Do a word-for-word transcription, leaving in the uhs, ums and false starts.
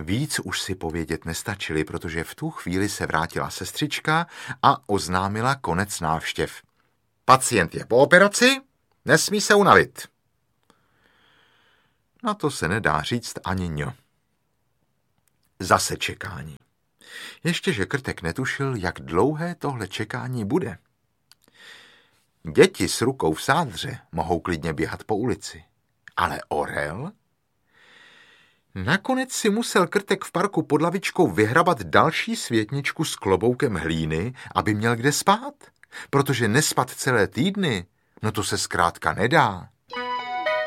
Víc už si povědět nestačili, protože v tu chvíli se vrátila sestřička a oznámila konec návštěv. Pacient je po operaci, nesmí se unavit. Na to se nedá říct ani ň. Zase čekání. Ještě že Krtek netušil, jak dlouhé tohle čekání bude. Děti s rukou v sádře mohou klidně běhat po ulici. Ale orel? Nakonec si musel Krtek v parku pod lavičkou vyhrabat další světničku s kloboukem hlíny, aby měl kde spát. Protože nespat celé týdny, no to se zkrátka nedá.